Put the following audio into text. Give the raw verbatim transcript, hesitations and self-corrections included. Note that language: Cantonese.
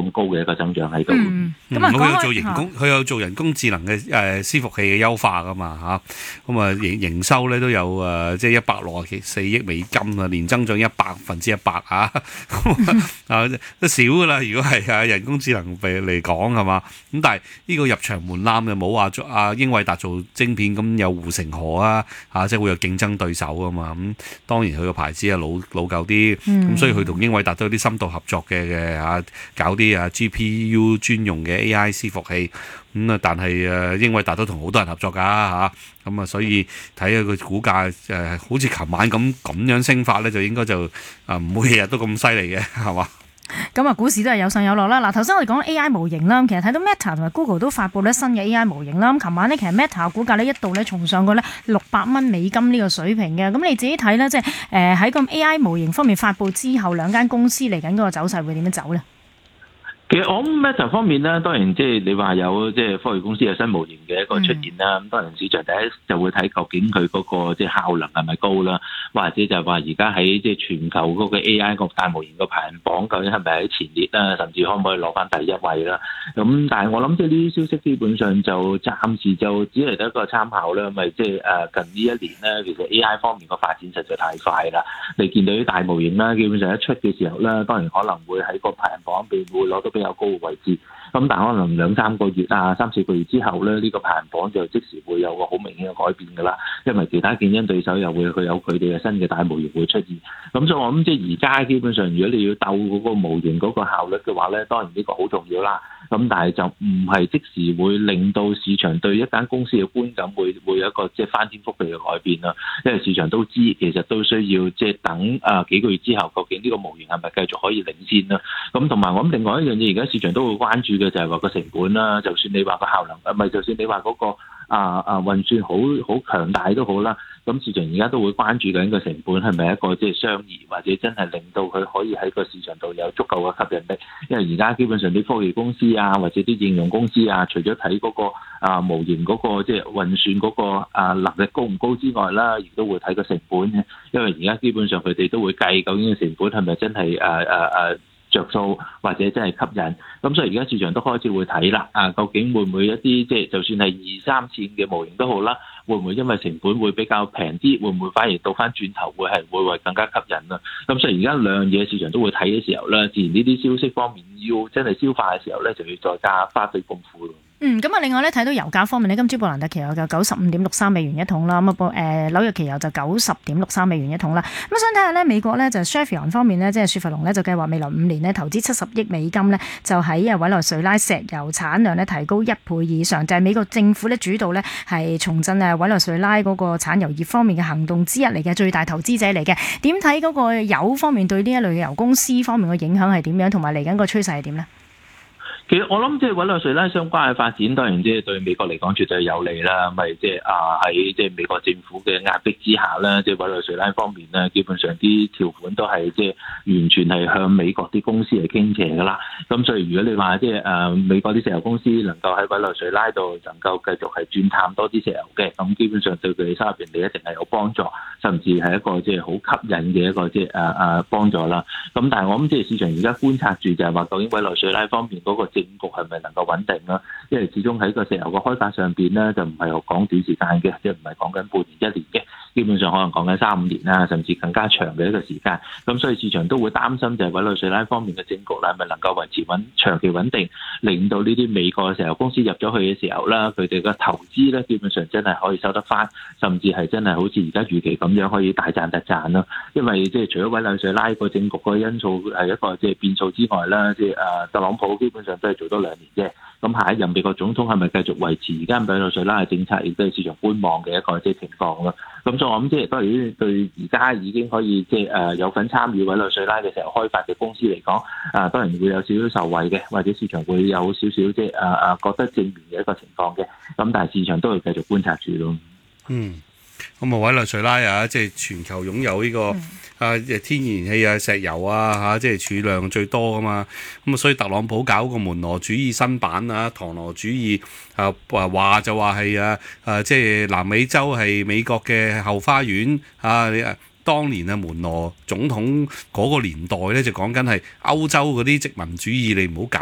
咁高嘅一個增長喺度。 嗯，咁啊， 佢有做人工，佢有做人工智能嘅誒伺服器嘅優化噶嘛嚇，咁啊營營收咧都有誒即係一百六十四億美金啊，年增長一百分之一百嚇，啊都少噶啦。如果係啊人工智能嚟嚟講係嘛，咁但係呢個入場門檻就冇話做啊英偉達做晶片咁有護城河啊嚇，即係會有競爭對手啊嘛。咁當然佢個牌子啊老老舊啲，咁、嗯、所以佢同英偉達都有啲深度合作嘅嘅嚇，搞啲啊 G P U 專用嘅 A I 伺服器。咁啊，但係誒英偉達都同好多人合作㗎嚇，咁啊，所以睇下佢股價誒，好似琴晚咁咁樣升法咧，就應該就啊唔會日日都咁犀利嘅，係嘛？ 咁啊，股市都係有上有落啦。嗱，頭先我哋講 A I 模型啦，其實睇到 Meta 同埋 Google 都發布咧新嘅 A I 模型啦。咁琴晚呢，其實 Meta 股價呢一度咧重上過咧六百蚊美金呢個水平嘅。咁你自己睇咧，即係誒喺個 A I 模型方面發布之後，兩間公司嚟緊嗰個走勢會點樣走咧？ 其實我諗 Meta 方面咧，當然即係你話有即係科技公司嘅新模型嘅一個出現啦。咁、嗯、當然市場第一就會睇究竟佢嗰個即係效能係咪高啦，或者就係話而家喺即係全球嗰個 A I 個大模型個排行榜究竟係咪喺前列啦，甚至可唔可以攞翻第一位啦？咁但係我諗即係呢啲消息基本上就暫時就只係得一個參考啦。咪即係誒近呢一年咧，其實 A I 方面個發展實在太快啦。你見到啲大模型啦，基本上一出嘅時候咧，當然可能會喺個排行榜入邊會攞到比較高嘅位置，咁但係可能兩三個月啊、三四個月之後咧，呢、呢個排行榜就即時會有個好明顯嘅改變㗎啦，因為其他競爭對手又會佢有佢哋嘅新嘅大模型會出現，咁所以我諗即係而家基本上，如果你要鬥嗰個模型嗰個效率嘅話咧，當然呢個好重要啦。咁但係就唔係即時會令到市場對一間公司嘅觀感會會有一個即係翻天覆地嘅改變啦。因為市場都知其實都需要即係等啊幾個月之後，究竟呢個模型係咪繼續可以領先啦？咁同埋我諗另外一樣嘢，而家市場都會關注嘅就係話個成本啦。就算你話個效能，唔係就算你話嗰個啊啊運算好好強大都好啦。咁市場而家都會關注緊個成本係咪一個即係相宜，或者真係令到佢可以喺個市場度有足夠嘅吸引力。因為而家基本上啲科技公司啊，或者啲應用公司啊，除咗睇嗰個啊模型嗰個即係運算嗰個啊能力高唔高之外啦，亦都會睇個成本嘅。因為而家基本上佢哋都會計究竟嘅成本係咪真係誒誒誒着數，或者真係吸引。咁所以而家市場都開始會睇啦，啊究竟會唔會一啲即係就算係二三線嘅模型都好啦，會唔會因為成本會比較平啲，會唔會反而倒翻轉頭會係會會更加吸引啊？咁所以而家兩樣嘢市場都會睇嘅時候咧，自然呢啲消息方面要真係消化嘅時候咧，就要再加花費功夫咯。 嗯，咁啊，另外咧睇到油價方面咧，今朝布蘭特期油就九十五點六三美元一桶啦，咁啊，誒、呃、紐約期油就九十點六三美元一桶啦。咁想睇下咧，美國咧就 Chevron 方面咧，即係雪佛龍咧就計劃未來五年咧投資七十億美金咧，就喺啊委內瑞拉石油產量咧提高一倍以上，就係、是、美國政府咧主導咧係重振誒委內瑞拉嗰個產油業方面嘅行動之一嚟嘅，最大投資者嚟嘅。點睇嗰個油方面對呢一類嘅油公司方面嘅影響係點樣，同埋嚟緊個趨勢係點呢？ 其實我諗即係委內瑞拉相關嘅發展，當然即係對美國嚟講絕對有利啦。咪即係啊喺即係美國政府嘅壓迫之下啦，即係委內瑞拉方面咧，基本上啲條款都係即係完全係向美國啲公司嚟傾斜噶啦。咁所以如果你話即係誒美國啲石油公司能夠喺委內瑞拉度能夠繼續係鑽探多啲石油嘅，咁基本上對佢哋收入盈利一定係有幫助，甚至係一個即係好吸引嘅一個即係誒誒幫助啦。咁但係我諗即係市場而家觀察住就係話，究竟委內瑞拉方面嗰個政局係咪能夠穩定啦？因為始終喺個石油嘅開發上邊咧，就唔係講短時間嘅，即係唔係講緊半年一年嘅，基本上可能講緊三五年啦，甚至更加長嘅一個時間。咁所以市場都會擔心就係委內瑞拉方面嘅政局咧，係咪能夠維持穩長期穩定，令到呢啲美國嘅石油公司入咗去嘅時候啦，佢哋嘅投資咧，基本上真係可以收得翻，甚至係真係好似而家預期咁樣可以大賺特賺啦。因為即係除咗委內瑞拉個政局個因素係一個即係變數之外啦，即係誒特朗普基本上都係做多兩年啫。咁下一任美國總統係咪繼續維持而家委內瑞拉嘅政策，亦都係市場觀望嘅一個即係情況咯。咁所以我諗即係當然對而家已經可以即係誒有份參與委內瑞拉嘅石油開發嘅公司嚟講，啊當然會有少少受惠嘅，或者市場會有少少即係誒誒覺得正面嘅一個情況嘅。咁但係市場都會繼續觀察住咯。 嗯。咁啊，委內瑞拉啊，即係全球擁有呢、這個、嗯、啊天然氣啊、石油啊嚇，即係儲量最多噶嘛。咁啊，所以特朗普搞個門羅主義新版啊，唐羅主義啊，話話就話係啊啊，即係南美洲係美國嘅後花園啊。你啊，當年啊門羅總統嗰個年代咧，就講緊係歐洲嗰啲殖民主義，你唔好搞。